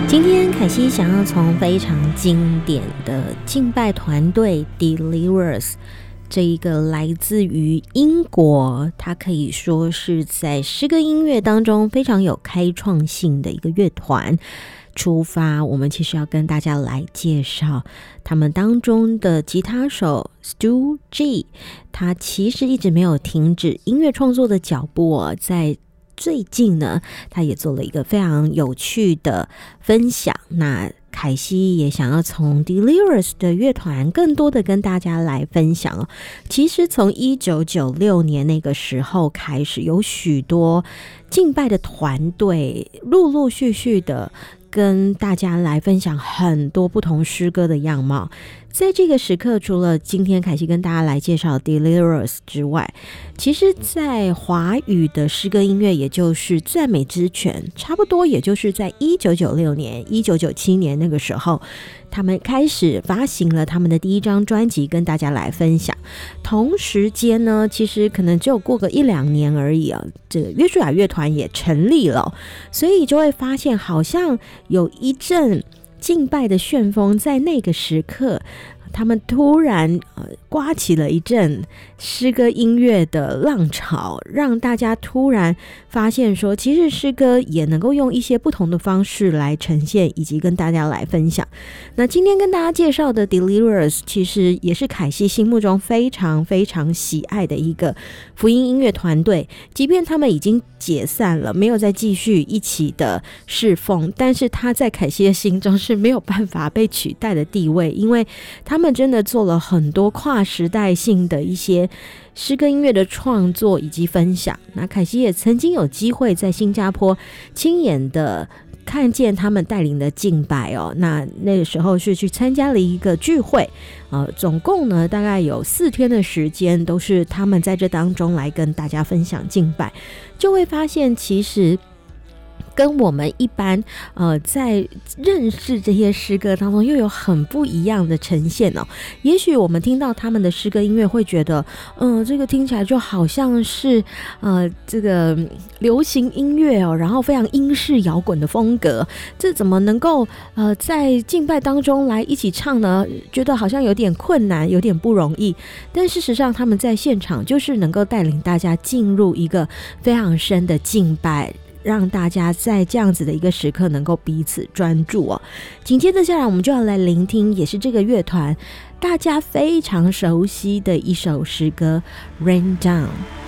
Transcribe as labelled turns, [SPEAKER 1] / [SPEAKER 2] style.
[SPEAKER 1] 今天凯西想要从非常经典的敬拜团队 Deliverers 这一个来自于英国，它可以说是在诗歌音乐当中非常有开创性的一个乐团出发，我们其实要跟大家来介绍他们当中的吉他手 Stu G， 他其实一直没有停止音乐创作的脚步在最近呢，他也做了一个非常有趣的分享。那凯西也想要从 Deliverers 的乐团更多的跟大家来分享其实从1996年那个时候开始，有许多敬拜的团队陆陆续续的跟大家来分享很多不同诗歌的样貌。在这个时刻，除了今天凯西跟大家来介绍 Deliverers 之外，其实在华语的诗歌音乐，也就是赞美之泉，差不多也就是在1996年1997年那个时候，他们开始发行了他们的第一张专辑跟大家来分享。同时间呢，其实可能只有过个1-2年而已这个约书亚乐团也成立了所以就会发现好像有一阵敬拜的旋风，在那个时刻他们突然刮起了一阵诗歌音乐的浪潮，让大家突然发现说，其实诗歌也能够用一些不同的方式来呈现，以及跟大家来分享。那今天跟大家介绍的 Deliverers 其实也是凯西心目中非常非常喜爱的一个福音音乐团队，即便他们已经解散了，没有再继续一起的侍奉，但是他在凯西的心中是没有办法被取代的地位，因为他们真的做了很多跨时代性的一些诗歌音乐的创作以及分享。那凯西也曾经有机会在新加坡亲眼的看见他们带领的敬拜那个时候是去参加了一个聚会总共呢大概有4天的时间，都是他们在这当中来跟大家分享敬拜，就会发现其实跟我们一般在认识这些诗歌当中又有很不一样的呈现也许我们听到他们的诗歌音乐会觉得这个听起来就好像是这个流行音乐然后非常英式摇滚的风格，这怎么能够在敬拜当中来一起唱呢？觉得好像有点困难，有点不容易。但事实上他们在现场就是能够带领大家进入一个非常深的敬拜，让大家在这样子的一个时刻能够彼此专注紧接着下来我们就要来聆听也是这个乐团大家非常熟悉的一首诗歌 Rain Down。